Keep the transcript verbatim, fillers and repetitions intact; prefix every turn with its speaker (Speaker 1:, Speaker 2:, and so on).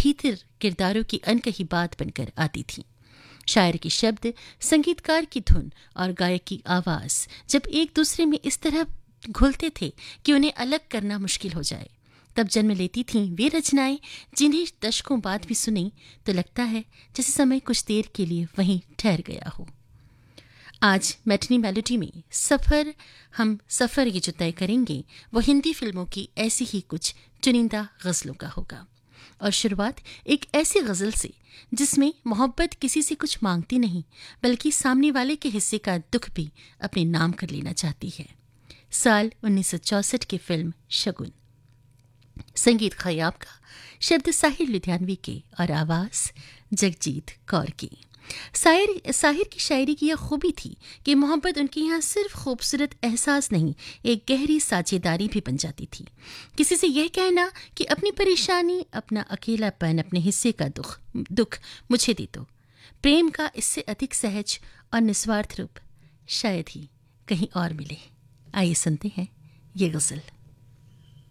Speaker 1: भीतर किरदारों की अनकही बात बनकर आती थीं। शायर के शब्द, संगीतकार की धुन और गायक की आवाज जब एक दूसरे में इस तरह घुलते थे कि उन्हें अलग करना मुश्किल हो जाए, तब जन्म लेती थीं वे रचनाएं जिन्हें दशकों बाद भी सुनी तो लगता है जैसे समय कुछ देर के लिए वहीं ठहर गया हो। आज मैटिनी मेलोडी में सफर हम सफर ये जो तय करेंगे वो हिंदी फिल्मों की ऐसी ही कुछ चुनिंदा गजलों का होगा। और शुरुआत एक ऐसी गजल से जिसमें मोहब्बत किसी से कुछ मांगती नहीं, बल्कि सामने वाले के हिस्से का दुख भी अपने नाम कर लेना चाहती है। साल उन्नीस सौ चौसठ की फिल्म शगुन। संगीत खयाब का, शब्द साहिर लुधियानवी के और आवाज जगजीत कौर की। साहिर साहिर की शायरी की यह खूबी थी कि मोहब्बत उनके यहाँ सिर्फ खूबसूरत एहसास नहीं, एक गहरी साझेदारी भी बन जाती थी। किसी से यह कहना कि अपनी परेशानी, अपना अकेलापन, अपने हिस्से का दुख दुख मुझे दे दो, प्रेम का इससे अधिक सहज और निस्वार्थ रूप शायद ही कहीं और मिले। आइए सुनते हैं ये गजल।